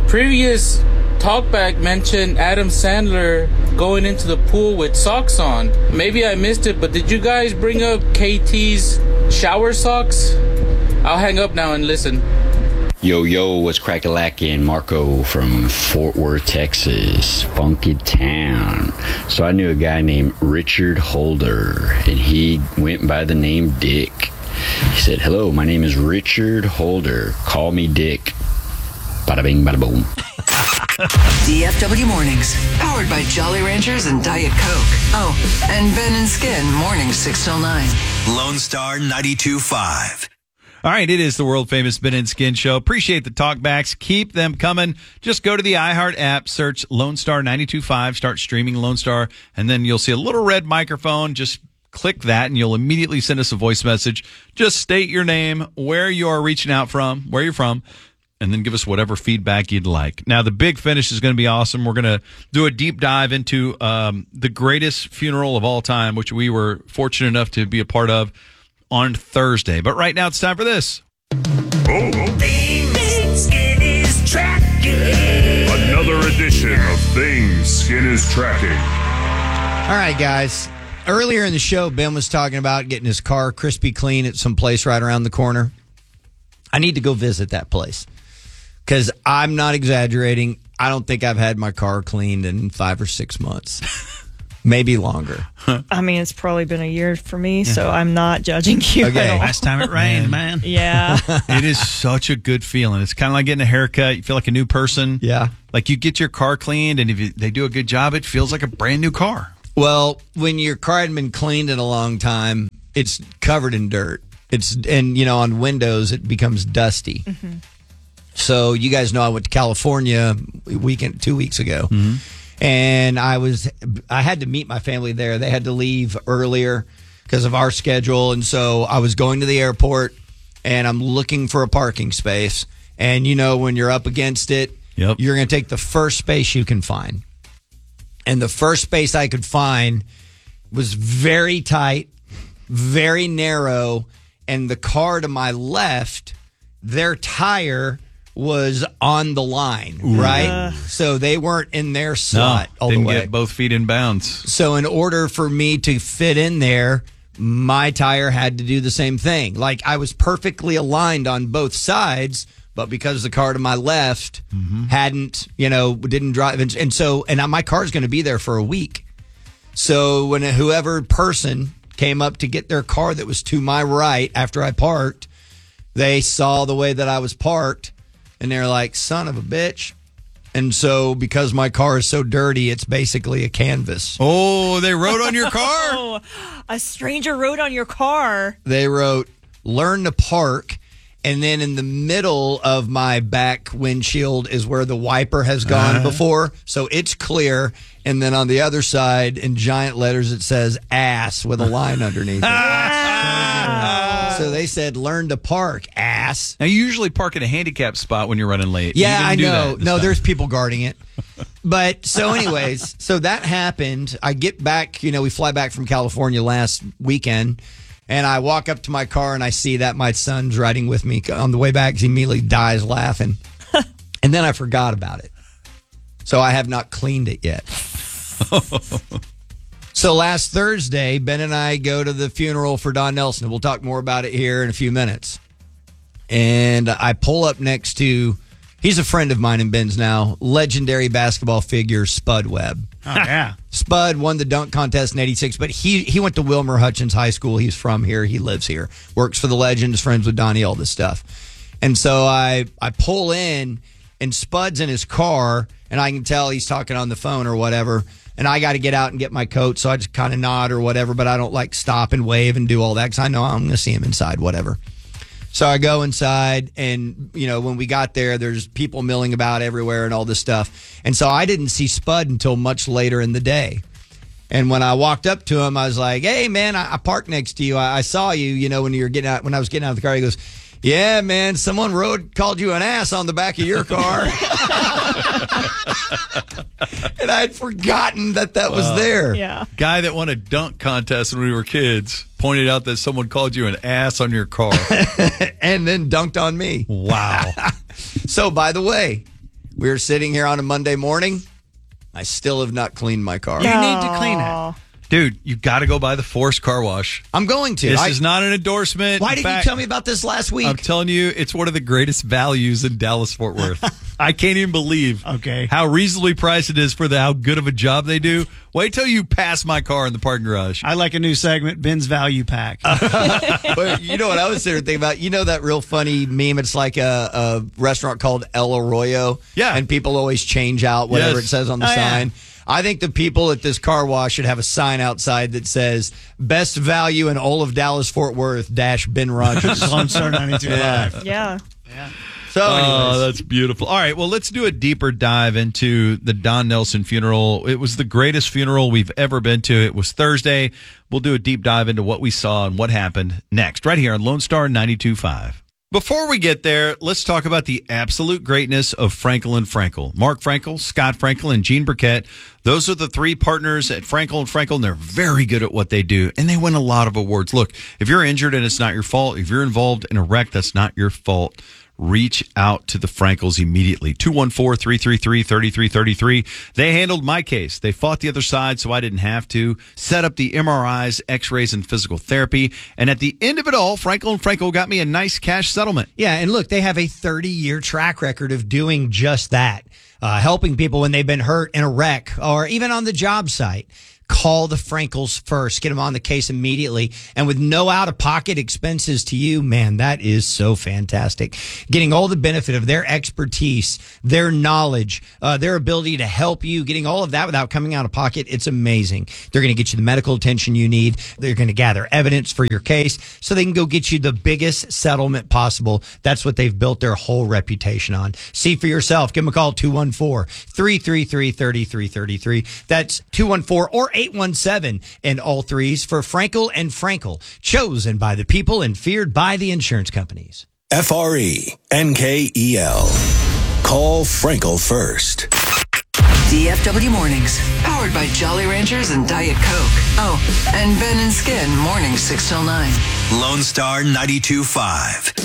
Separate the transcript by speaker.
Speaker 1: previous talkback mentioned Adam Sandler going into the pool with socks on. Maybe I missed it, but did you guys bring up KT's shower socks? I'll hang up now and listen.
Speaker 2: Yo, what's crack-a-lackin'? Marco from Fort Worth, Texas. Funky town. So I knew a guy named Richard Holder, and he went by the name Dick. He said, "Hello, my name is Richard Holder. Call me Dick." Bada bing, bada boom.
Speaker 3: DFW Mornings, powered by Jolly Ranchers and Diet Coke. Oh, and Ben and Skin, mornings 6 till 9.
Speaker 4: Lone Star 92.5.
Speaker 5: All right, it is the world-famous Ben and Skin Show. Appreciate the talkbacks. Keep them coming. Just go to the iHeart app, search Lone Star 92.5, start streaming Lone Star, and then you'll see a little red microphone. Just click that, and you'll immediately send us a voice message. Just state your name, where you are reaching out from, where you're from, and then give us whatever feedback you'd like. Now, the big finish is going to be awesome. We're going to do a deep dive into the greatest funeral of all time, which we were fortunate enough to be a part of on Thursday. But right now, it's time for this.
Speaker 6: Things Skin is tracking. Another edition of Things Skin is tracking.
Speaker 7: All right, guys. Earlier in the show, Ben was talking about getting his car crispy clean at some place right around the corner. I need to go visit that place because I'm not exaggerating. I don't think I've had my car cleaned in 5 or 6 months. Maybe longer.
Speaker 8: I mean, it's probably been a year for me, so I'm not judging you.
Speaker 7: Okay.
Speaker 5: Last time it rained, man.
Speaker 8: Yeah.
Speaker 5: It is such a good feeling. It's kind of like getting a haircut. You feel like a new person.
Speaker 7: Yeah.
Speaker 5: Like you get your car cleaned, and if they do a good job, it feels like a brand new car.
Speaker 7: Well, when your car hadn't been cleaned in a long time, it's covered in dirt. On windows, it becomes dusty. Mm-hmm. So you guys know I went to California 2 weeks ago. Mm-hmm. And I had to meet my family there. They had to leave earlier because of our schedule. And so I was going to the airport and I'm looking for a parking space. And when you're up against it,
Speaker 5: Yep.
Speaker 7: You're going to take the first space you can find. And the first space I could find was very tight, very narrow. And the car to my left, their tire was on the line, right? So they weren't in their slot all the way.
Speaker 5: Didn't get both feet in bounds.
Speaker 7: So in order for me to fit in there, my tire had to do the same thing. Like I was perfectly aligned on both sides, but because the car to my left didn't drive. And my car's going to be there for a week. So when whoever person came up to get their car that was to my right after I parked, they saw the way that I was parked. And they're like, son of a bitch. And so because my car is so dirty, it's basically a canvas.
Speaker 5: Oh, they wrote on your car?
Speaker 8: Oh, a stranger wrote on your car.
Speaker 7: They wrote, learn to park. And then in the middle of my back windshield is where the wiper has gone before. So it's clear. And then on the other side, in giant letters, it says ass with a line underneath it. So they said, learn to park, ass.
Speaker 5: Now, you usually park in a handicapped spot when you're running late.
Speaker 7: Yeah, I know. No, there's people guarding it. But so anyways, so that happened. I get back, we fly back from California last weekend. And I walk up to my car and I see that my son's riding with me on the way back. He immediately dies laughing. And then I forgot about it. So I have not cleaned it yet. So last Thursday, Ben and I go to the funeral for Don Nelson. We'll talk more about it here in a few minutes. And I pull up next to, he's a friend of mine and Ben's now, legendary basketball figure Spud Webb.
Speaker 5: Oh, yeah.
Speaker 7: Spud won the dunk contest in 86, but he went to Wilmer Hutchins High School. He's from here. He lives here. Works for the Legend, is friends with Donnie, all this stuff. And so I pull in, and Spud's in his car, and I can tell he's talking on the phone or whatever. And I got to get out and get my coat, so I just kind of nod or whatever, but I don't like stop and wave and do all that because I know I'm going to see him inside, whatever. So I go inside, and, when we got there, there's people milling about everywhere and all this stuff. And so I didn't see Spud until much later in the day. And when I walked up to him, I was like, hey, man, I parked next to you. I saw you, when I was getting out of the car. He goes, yeah, man, someone called you an ass on the back of your car. And I had forgotten that was there.
Speaker 8: Yeah.
Speaker 5: Guy that won a dunk contest when we were kids pointed out that someone called you an ass on your car.
Speaker 7: And then dunked on me.
Speaker 5: Wow.
Speaker 7: So, by the way, We're sitting here on a Monday morning. I still have not cleaned my car.
Speaker 9: You need to clean it.
Speaker 5: Dude, you got to go by the Force Car Wash.
Speaker 7: I'm going to.
Speaker 5: This is not an endorsement.
Speaker 7: Why
Speaker 5: In
Speaker 7: didn't
Speaker 5: fact,
Speaker 7: you tell me about this last week?
Speaker 5: I'm telling you, it's one of the greatest values in Dallas-Fort Worth. I can't even believe how reasonably priced it is for how good of a job they do. Wait till you pass my car in the parking garage.
Speaker 9: I like a new segment, Ben's Value Pack.
Speaker 7: But you know what I was sitting thinking about? You know that real funny meme? It's like a restaurant called El Arroyo.
Speaker 5: Yeah.
Speaker 7: And people always change out whatever it says on the sign. Yeah. I think the people at this car wash should have a sign outside that says "Best value in all of Dallas-Fort Worth" -Ben Rogers.
Speaker 9: Lone Star 92.5.
Speaker 8: Yeah.
Speaker 7: So, anyways.
Speaker 5: That's beautiful. All right, well, let's do a deeper dive into the Don Nelson funeral. It was the greatest funeral we've ever been to. It was Thursday. We'll do a deep dive into what we saw and what happened next, right here on Lone Star 92.5. Before we get there, let's talk about the absolute greatness of Frankel & Frankel. Mark Frankel, Scott Frankel, and Gene Burkett. Those are the three partners at Frankel & Frankel, and they're very good at what they do, and they win a lot of awards. Look, if you're injured and it's not your fault, if you're involved in a wreck that's not your fault, reach out to the Frankels immediately. 214-333-3333. They handled my case. They fought the other side so I didn't have to. Set up the MRIs, x-rays, and physical therapy. And at the end of it all, Frankel & Frankel got me a nice cash settlement.
Speaker 7: Yeah, and look, they have a 30-year track record of doing just that. Helping people when they've been hurt in a wreck or even on the job site. Call the Frankels first. Get them on the case immediately. And with no out-of-pocket expenses to you, man, that is so fantastic. Getting all the benefit of their expertise, their knowledge, their ability to help you, getting all of that without coming out of pocket, it's amazing. They're going to get you the medical attention you need. They're going to gather evidence for your case so they can go get you the biggest settlement possible. That's what they've built their whole reputation on. See for yourself. Give them a call, 214-333-3333. That's 214 or 817 and all threes for Frankel & Frankel, chosen by the people and feared by the insurance companies.
Speaker 4: FRE NKEL. Call Frankel first.
Speaker 3: DFW Mornings, powered by Jolly Ranchers and Diet Coke. Oh, and Ben and Skin, mornings 6 till 9.
Speaker 4: Lone Star 92.5.